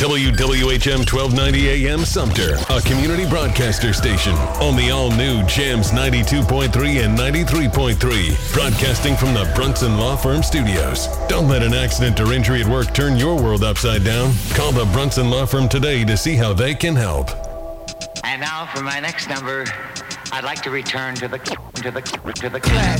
WWHM 1290 AM Sumter, a community broadcaster station on the all-new Jams 92.3 and 93.3, broadcasting from the Brunson Law Firm Studios. Don't let an accident or injury at work turn your world upside down. Call the Brunson Law Firm today to see how they can help. And now for my next number, I'd like to return to the classics.